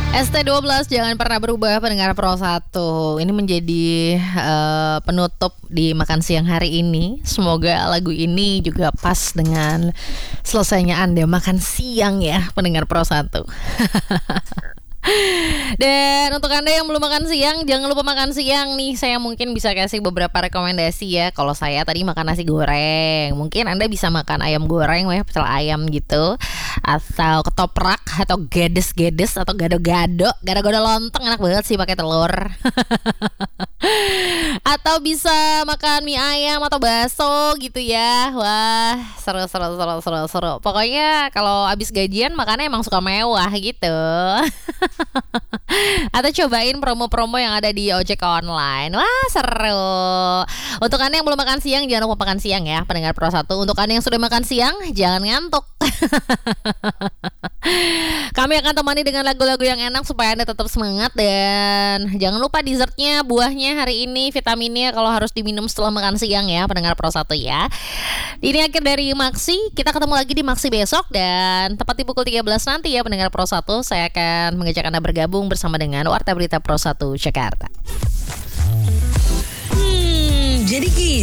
ST12 jangan pernah berubah pendengar Pro 1. Ini menjadi penutup di makan siang hari ini. Semoga lagu ini juga pas dengan selesainya Anda makan siang ya pendengar Pro 1. Dan untuk Anda yang belum makan siang, jangan lupa makan siang nih. Saya mungkin bisa kasih beberapa rekomendasi ya. Kalau saya tadi makan nasi goreng, mungkin Anda bisa makan ayam goreng ya, pecel ayam gitu, atau ketoprak, atau gedes-gedes, atau gado-gado. Gado-gado lontong enak banget sih pakai telur. Atau bisa makan mie ayam atau bakso gitu ya. Wah, seru. Pokoknya kalau abis gajian makannya emang suka mewah gitu. Atau cobain promo-promo yang ada di ojek online. Wah, seru. Untuk Anda yang belum makan siang, jangan lupa makan siang ya pendengar Pro 1. Untuk Anda yang sudah makan siang, jangan ngantuk. Kami akan temani dengan lagu-lagu yang enak supaya Anda tetap semangat. Dan jangan lupa dessertnya, buahnya hari ini, vitaminnya kalau harus diminum setelah makan siang ya pendengar Pro 1 ya. Ini akhir dari Maksi. Kita ketemu lagi di Maksi besok. Dan tepat di pukul 13 nanti ya pendengar Pro 1, saya akan mengajak Anda bergabung bersama dengan Warta Berita Pro 1 Jakarta. Jadi gini